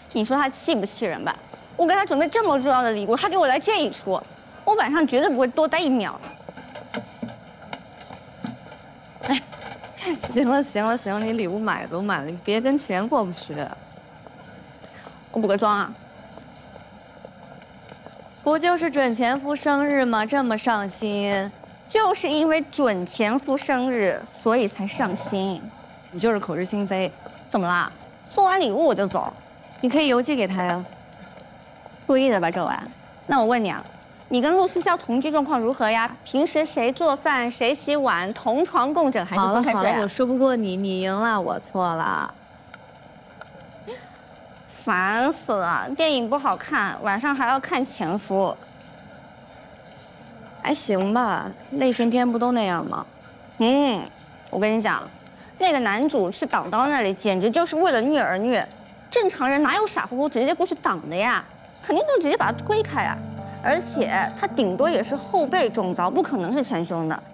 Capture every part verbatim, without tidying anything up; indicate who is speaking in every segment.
Speaker 1: 你说他气不气人吧？我给他准备这么重要的礼物，他给我来这一出，我晚上绝对不会多待一秒的。
Speaker 2: 哎，行了行了行了，你礼物买都买了，你别跟钱过不去。
Speaker 1: 我补个妆啊。
Speaker 2: 不就是准前夫生日吗？这么上心。
Speaker 1: 就是因为准前夫生日，所以才上心。
Speaker 2: 你就是口是心非。
Speaker 1: 怎么啦？送完礼物我就走。
Speaker 2: 你可以邮寄给他呀。
Speaker 1: 故意的吧，周婉？那我问你啊，你跟陆思潇同居状况如何呀？平时谁做饭，谁洗碗，同床共枕还是分开睡啊？
Speaker 2: 好了好了，我说不过你，你赢了，我错了。
Speaker 1: 烦死了！电影不好看，晚上还要看前夫。
Speaker 2: 还行吧，类型片不都那样吗？
Speaker 1: 嗯，我跟你讲，那个男主去挡刀那里，简直就是为了虐而虐。正常人哪有傻乎乎直接过去挡的呀？肯定都直接把他推开啊！而且他顶多也是后背中刀，不可能是前胸的。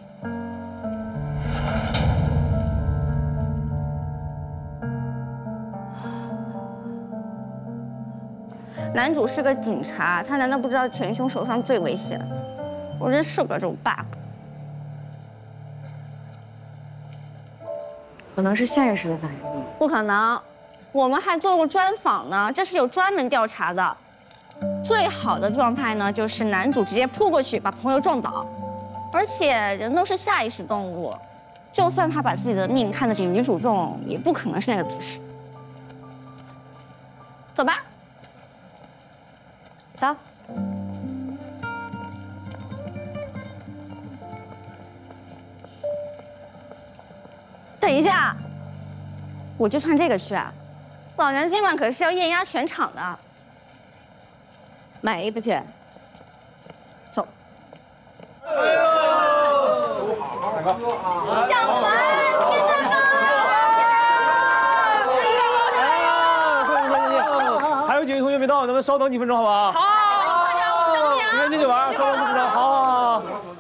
Speaker 1: 男主是个警察，他难道不知道前胸受伤最危险？ 我真受不了这种 bug。
Speaker 2: 可能是下意识的反应。
Speaker 1: 不可能，我们还做过专访呢，这是有专门调查的。最好的状态呢，就是男主直接扑过去把朋友撞倒，而且人都是下意识动物，就算他把自己的命看得比女主重，也不可能是那个姿势。走吧，
Speaker 2: 走。
Speaker 1: 等一下，我就穿这个去啊！老娘今晚可是要艳压全场的。
Speaker 2: 买衣服去。
Speaker 1: 走。
Speaker 3: 哎呦！
Speaker 1: 小凡，亲大哥！
Speaker 3: 还有几位同学没到，咱们稍等几分钟，好不好？
Speaker 1: 好，快点，我们等你啊！
Speaker 3: 你看这就玩，稍等几分钟，好好好。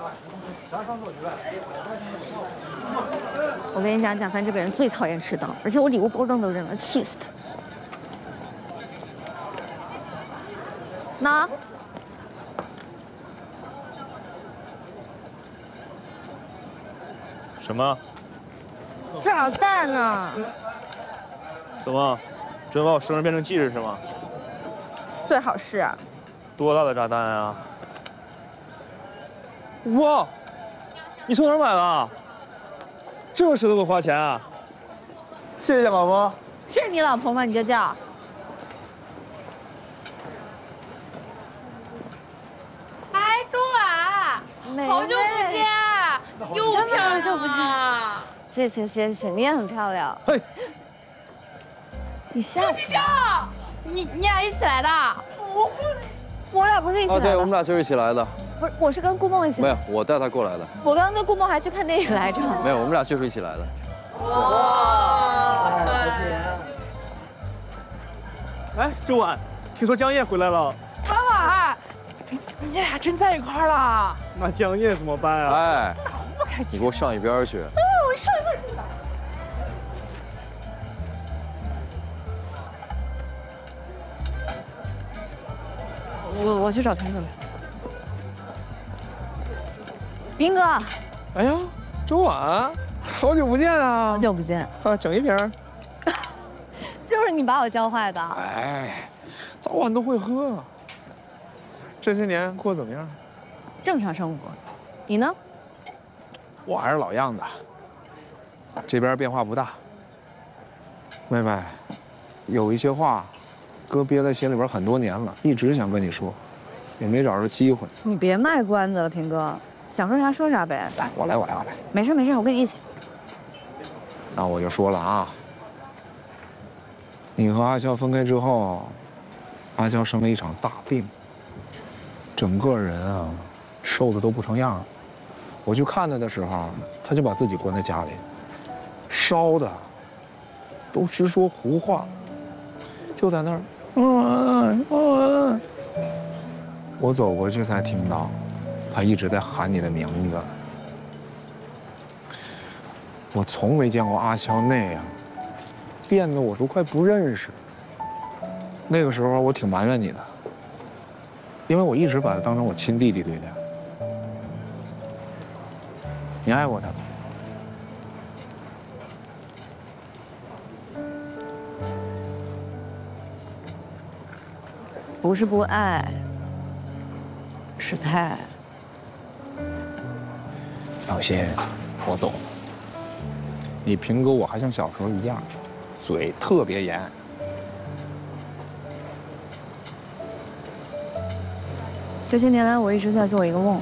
Speaker 1: 我跟你讲，蒋凡这个人最讨厌迟到，而且我礼物包装都扔了，气死他。
Speaker 2: 那
Speaker 3: 什么？
Speaker 1: 炸弹呢？
Speaker 3: 怎么？准备把我生日变成忌日是吗？
Speaker 1: 最好是啊。
Speaker 3: 多大的炸弹啊！哇！你从哪儿买的？ 这么舍得给我花钱啊！谢谢老婆。
Speaker 2: 是你老婆吗？你就叫。
Speaker 4: 哎，周婉，好久不见，又漂亮
Speaker 2: 好久不见。谢谢谢谢，你也很漂亮。
Speaker 3: 嘿，
Speaker 2: 你下
Speaker 4: 陆启笑，你你俩一起来的？
Speaker 2: 我我俩不是一起来
Speaker 5: 啊，
Speaker 2: 的。
Speaker 5: 对，我们俩就是一起来的。
Speaker 2: 不是，我是跟顾梦一起。
Speaker 5: 没有，我带他过来的。
Speaker 2: 我刚刚跟顾梦还去看电影来着。
Speaker 5: 没有，我们俩就是一起来的。
Speaker 4: 哇！
Speaker 3: 哎，周婉，听说江夜回来了。
Speaker 4: 婉婉，你俩真在一块儿了？
Speaker 3: 那江夜怎么办啊？
Speaker 5: 哎，你给我上一边去！
Speaker 4: 我上一边去。
Speaker 2: 我我去找平哥来。平哥，
Speaker 3: 哎呀，周婉，好久不见啊！
Speaker 2: 好久不见。
Speaker 3: 啊，整一瓶。
Speaker 2: 就是你把我教坏的。
Speaker 3: 哎，早晚都会喝。这些年过得怎么样？
Speaker 2: 正常生活。你呢？
Speaker 3: 我还是老样子，这边变化不大。妹妹，有一些话，哥憋在心里边很多年了，一直想跟你说，也没找着机会。
Speaker 2: 你别卖关子了，平哥，想说啥说啥呗。
Speaker 3: 来，我来，我来，我来。
Speaker 2: 没事没事，我跟你一起。
Speaker 3: 那我就说了啊，你和阿潇分开之后，阿潇生了一场大病，整个人啊，瘦的都不成样了。我去看他的时候，他就把自己关在家里，烧的都直说胡话，就在那儿，嗯嗯。我走过去才听到，他一直在喊你的名字。我从没见过阿潇那样，变得我都快不认识。 那个时候我挺埋怨你的，因为我一直把他当成我亲弟弟对待。你爱过他吗？
Speaker 2: 不是不爱，是太爱。
Speaker 3: 放心，我懂。你平哥我还像小时候一样，嘴特别严。
Speaker 2: 这些年来，我一直在做一个梦。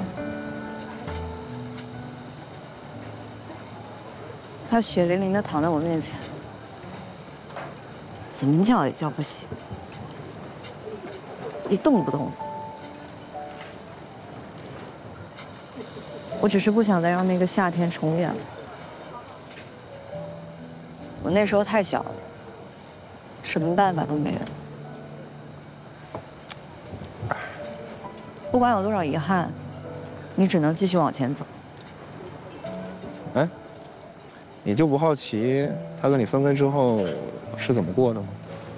Speaker 2: 他血淋淋的躺在我面前，怎么叫也叫不醒，一动不动。我只是不想再让那个夏天重演了。我那时候太小了，什么办法都没有。不管有多少遗憾，你只能继续往前走。
Speaker 3: 哎，你就不好奇他跟你分开之后是怎么过的吗？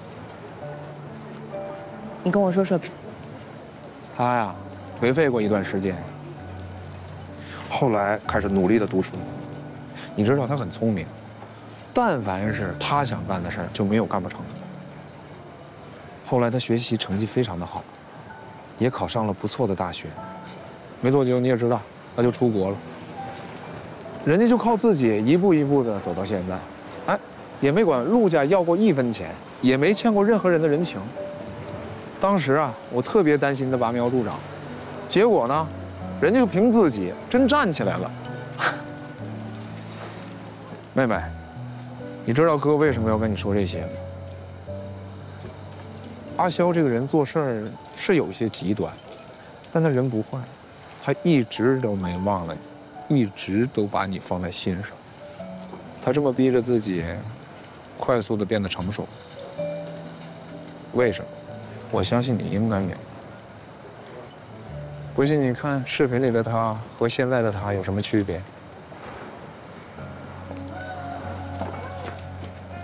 Speaker 2: 你跟我说说。
Speaker 3: 他呀，颓废过一段时间，后来开始努力的读书。你知道他很聪明，但凡是他想干的事儿，就没有干不成的。后来他学习成绩非常的好，也考上了不错的大学。没多久你也知道，他就出国了。人家就靠自己一步一步的走到现在，哎，也没管陆家要过一分钱，也没欠过任何人的人情。当时啊，我特别担心他拔苗助长，结果呢，人家就凭自己真站起来了。妹妹，你知道哥为什么要跟你说这些吗？阿肖这个人做事儿是有些极端，但他人不坏，他一直都没忘了你，一直都把你放在心上。他这么逼着自己，快速的变得成熟，为什么？我相信你应该明白。不信你看视频里的他和现在的他有什么区别？